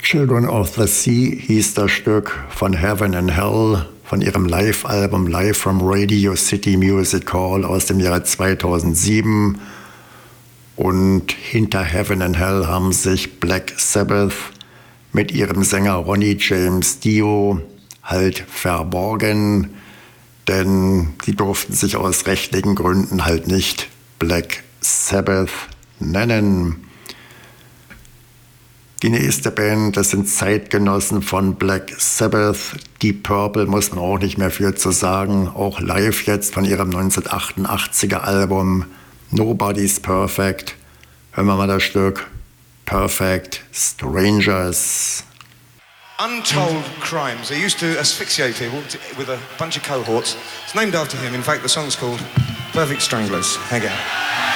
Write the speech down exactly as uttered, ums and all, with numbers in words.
Children of the Sea hieß das Stück von Heaven and Hell, von ihrem Live-Album Live from Radio City Music Hall aus dem Jahre zweitausendsieben. Und hinter Heaven and Hell haben sich Black Sabbath mit ihrem Sänger Ronnie James Dio halt verborgen, denn sie durften sich aus rechtlichen Gründen halt nicht Black Sabbath nennen. Die nächste Band, das sind Zeitgenossen von Black Sabbath. Deep Purple muss man auch nicht mehr viel zu sagen. Auch live jetzt von ihrem neunzehnhundertachtundachtziger Album Nobody's Perfect. Hören wir mal das Stück Perfect Strangers. Untold crimes. He used to asphyxiate people with a bunch of cohorts. It's named after him. In fact, the song's called Perfect Stranglers. Hang on.